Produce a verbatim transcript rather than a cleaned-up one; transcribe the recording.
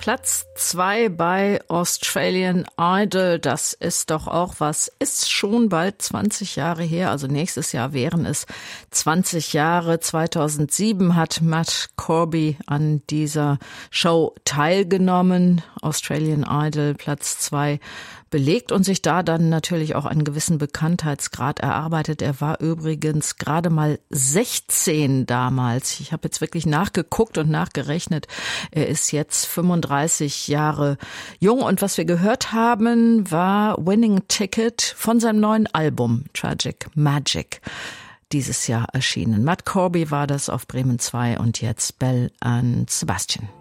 Platz zwei bei Australian Idol, das ist doch auch was, ist schon bald zwanzig Jahre her, also nächstes Jahr wären es zwanzig Jahre. zweitausendsieben hat Matt Corby an dieser Show teilgenommen, Australian Idol Platz zwei belegt und sich da dann natürlich auch einen gewissen Bekanntheitsgrad erarbeitet. Er war übrigens gerade mal sechzehn damals. Ich habe jetzt wirklich nachgeguckt und nachgerechnet. Er ist jetzt fünfunddreißig Jahre jung und was wir gehört haben, war Winning Ticket von seinem neuen Album Tragic Magic, dieses Jahr erschienen. Matt Corby war das auf Bremen zwei und jetzt Belle and Sebastian.